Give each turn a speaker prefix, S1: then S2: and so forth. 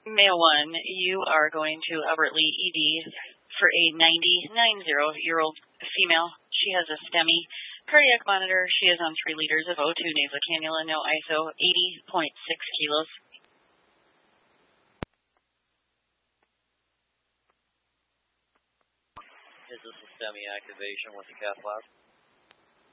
S1: Male 1, you are going to Albert Lee ED for a 90-year-old female. She has a STEMI cardiac monitor. She is on 3 liters of O2 nasal cannula, no ISO, 80.6 kilos.
S2: Is this a STEMI activation with the cath lab?